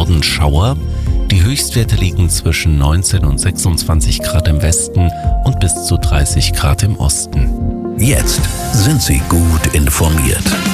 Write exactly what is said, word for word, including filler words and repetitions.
Norden Schauer. Die Höchstwerte liegen zwischen neunzehn und sechsundzwanzig Grad im Westen und bis zu dreißig Grad im Osten. Jetzt sind Sie gut informiert.